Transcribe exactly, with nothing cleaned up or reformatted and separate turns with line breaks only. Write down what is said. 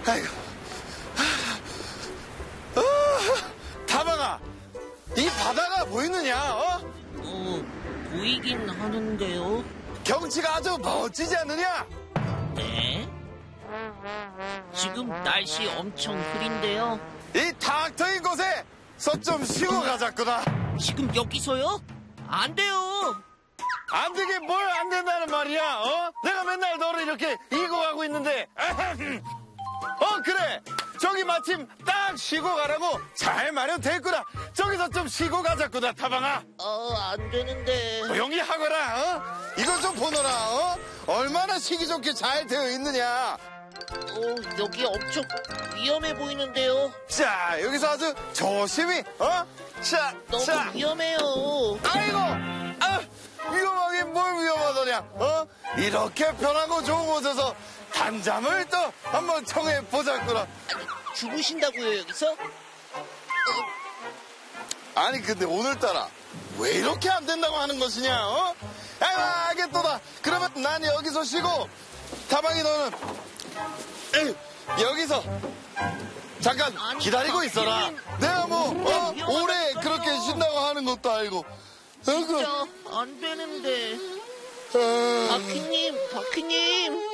아이고. 어, 다방아, 이 바다가 보이느냐? 어?
어, 보이긴 하는데요.
경치가 아주 멋지지 않느냐?
네? 지금 날씨 엄청 흐린데요.
이 탁 트인 곳에 서 좀 쉬고 가자꾸나.
지금 여기서요? 안 돼요.
안 되게 뭘 안 된다는 말이야, 어? 내가 맨날 너를 이렇게 이고 가고 있는데. 어, 그래. 저기 마침 딱 쉬고 가라고 잘 마련됐구나. 저기서 좀 쉬고 가자꾸나, 타방아.
어, 안 되는데.
조용히 하거라, 어? 이거 좀 보너라, 어? 얼마나 쉬기 좋게 잘 되어 있느냐.
어, 여기 엄청 위험해 보이는데요.
자, 여기서 아주 조심히, 어? 자,
너무
자.
위험해요.
아이고! 아, 위험하긴 뭘 위험하더냐, 어? 이렇게 편하고 좋은 곳에서 단잠을 또 한번 청해보자꾸나.
죽으신다고요, 여기서?
아니, 근데 오늘따라 왜 이렇게 안 된다고 하는 것이냐, 어? 아이고, 알겠도다. 그러면 난 여기서 쉬고, 다방이 너는, 에이, 여기서 잠깐
아니,
기다리고 있어라.
박희님.
내가 뭐, 어?
위험하다니까요.
오래 그렇게 쉰다고 하는 것도 알고. 아이고.
진짜 안 되는데.
아.
바퀴님, 바퀴님.